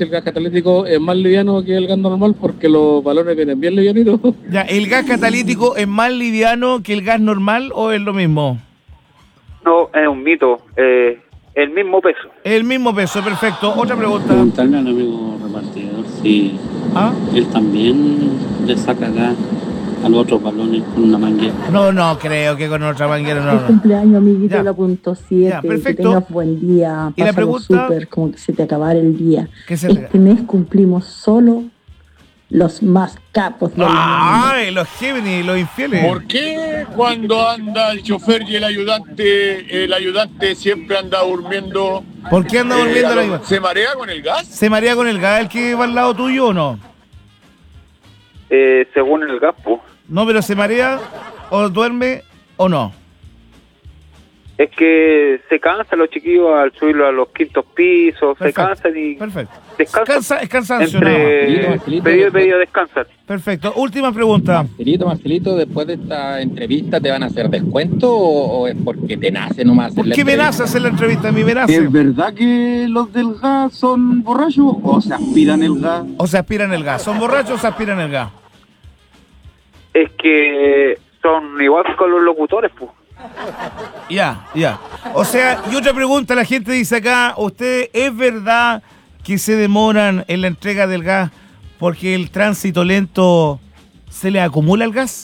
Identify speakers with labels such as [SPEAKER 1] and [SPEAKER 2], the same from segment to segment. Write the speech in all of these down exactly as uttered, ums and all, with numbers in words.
[SPEAKER 1] si el gas catalítico es más liviano que el gas normal porque los balones vienen bien livianitos.
[SPEAKER 2] Ya, ¿el gas catalítico es más liviano que el gas normal o es lo mismo?
[SPEAKER 3] No, es un mito. Eh, el mismo peso.
[SPEAKER 2] El mismo peso, perfecto. Otra pregunta.
[SPEAKER 4] Preguntarle al amigo repartidor si
[SPEAKER 2] ¿Ah?
[SPEAKER 4] él también le saca gas a los otros balones con una manguera.
[SPEAKER 2] No, no, creo que con otra manguera no.
[SPEAKER 5] Feliz
[SPEAKER 2] no.
[SPEAKER 5] cumpleaños, amiguito
[SPEAKER 2] Ya.
[SPEAKER 5] de la punto siete.
[SPEAKER 2] Ya, perfecto.
[SPEAKER 5] Que tengas buen día.
[SPEAKER 2] ¿Y la
[SPEAKER 5] Pásalo
[SPEAKER 2] pregunta?
[SPEAKER 5] súper, como que se te acabara el día.
[SPEAKER 2] ¿Qué se
[SPEAKER 5] Este mes cumplimos solo los más capos del mundo.
[SPEAKER 2] ¡Ay, los Gemini, los infieles!
[SPEAKER 6] ¿Por qué cuando anda el chofer y el ayudante, el ayudante siempre anda durmiendo?
[SPEAKER 2] ¿Por qué anda durmiendo
[SPEAKER 6] eh,
[SPEAKER 2] el
[SPEAKER 6] a lo-
[SPEAKER 2] ayudante?
[SPEAKER 6] ¿Se marea con el gas?
[SPEAKER 2] ¿Se marea con el gas el que va al lado tuyo o no?
[SPEAKER 3] Eh, según el gas, pues.
[SPEAKER 2] No, pero ¿se marea o duerme o no?
[SPEAKER 3] Es que se cansan los chiquillos al subirlo a los quintos pisos,
[SPEAKER 2] Perfecto.
[SPEAKER 3] se cansan y
[SPEAKER 2] Perfecto.
[SPEAKER 3] descansan.
[SPEAKER 2] Cansa, es cansancio nada más.
[SPEAKER 3] Entre
[SPEAKER 1] Marcelito,
[SPEAKER 3] pedido y
[SPEAKER 1] después-
[SPEAKER 3] pedido descansan.
[SPEAKER 2] Perfecto. Última pregunta.
[SPEAKER 1] Marcelito, Marcelito, después de esta entrevista, ¿te van a hacer descuento o, o es porque te nace nomás hacer
[SPEAKER 2] ¿Por
[SPEAKER 1] la
[SPEAKER 2] qué me
[SPEAKER 1] entrevista?
[SPEAKER 2] nace hacer la entrevista? A mí me nace.
[SPEAKER 7] ¿Es verdad que los del gas son borrachos o se aspiran el gas?
[SPEAKER 2] O se aspiran el gas. ¿Son borrachos o se aspiran el gas?
[SPEAKER 3] Es que son igual que con los locutores, pues.
[SPEAKER 2] Ya, ya. O sea, y otra pregunta, la gente dice acá, ¿usted es verdad que se demoran en la entrega del gas porque el tránsito lento se le acumula el gas?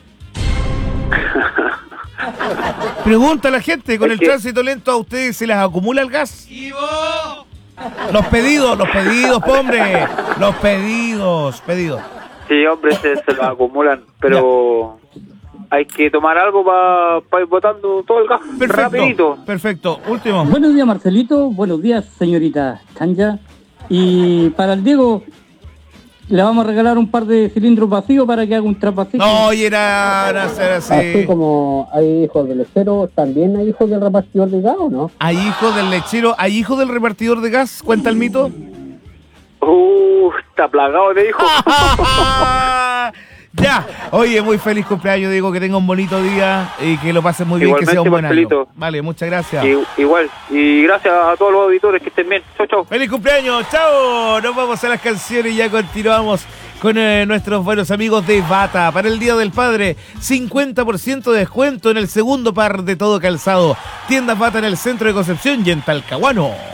[SPEAKER 2] Pregunta a la gente, ¿con
[SPEAKER 3] Es
[SPEAKER 2] el
[SPEAKER 3] que-
[SPEAKER 2] tránsito lento a ustedes se les acumula el gas? Los pedidos, los pedidos, po, hombre. Los pedidos, pedidos.
[SPEAKER 3] Sí, hombre, se, se los acumulan, pero hay que tomar algo para ir botando todo el gas
[SPEAKER 2] Perfecto,
[SPEAKER 3] rapidito.
[SPEAKER 2] perfecto. Último.
[SPEAKER 8] Buenos días, Marcelito. Buenos días, señorita Canja. Y para el Diego, le vamos a regalar un par de cilindros vacíos para que haga un trapacito.
[SPEAKER 2] No, y era era hacer
[SPEAKER 8] Así
[SPEAKER 2] así.
[SPEAKER 8] como hay hijos del lechero, ¿también hay hijos del repartidor de gas o no?
[SPEAKER 2] ¿Hay hijo del lechero? ¿Hay hijo del repartidor de gas? ¿Cuenta el mito?
[SPEAKER 3] Uh, está plagado de hijos.
[SPEAKER 2] Ya, oye, muy feliz cumpleaños, Diego, que tenga un bonito día y que lo pases muy bien, que
[SPEAKER 3] Igualmente,
[SPEAKER 2] sea un buen
[SPEAKER 3] Marcelito.
[SPEAKER 2] año. Vale, muchas gracias.
[SPEAKER 3] Y- igual, y gracias a todos los auditores que estén bien. Chau, chau.
[SPEAKER 2] ¡Feliz cumpleaños! ¡Chao! Nos vamos a las canciones y ya continuamos con eh, nuestros buenos amigos de Bata. Para el Día del Padre, cincuenta por ciento de descuento en el segundo par de todo calzado. Tiendas Bata en el centro de Concepción y en Talcahuano.